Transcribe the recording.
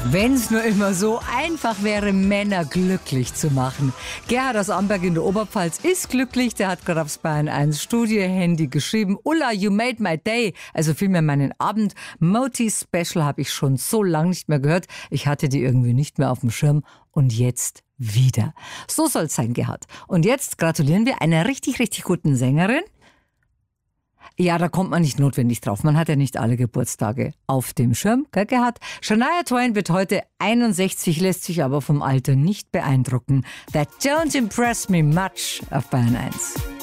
Wenn es nur immer so einfach wäre, Männer glücklich zu machen. Gerhard aus Amberg in der Oberpfalz ist glücklich. Der hat gerade aufs Bayern 1 Studio-Handy geschrieben: Ulla, you made my day. Also vielmehr meinen Abend. Moti Special habe ich schon so lange nicht mehr gehört. Ich hatte die irgendwie nicht mehr auf dem Schirm. Und jetzt wieder. So soll es sein, Gerhard. Und jetzt gratulieren wir einer richtig, richtig guten Sängerin. Ja, da kommt man nicht notwendig drauf. Man hat ja nicht alle Geburtstage auf dem Schirm, gell, Gerhard? Shania Twain wird heute 61, lässt sich aber vom Alter nicht beeindrucken. That don't impress me much auf Bayern 1.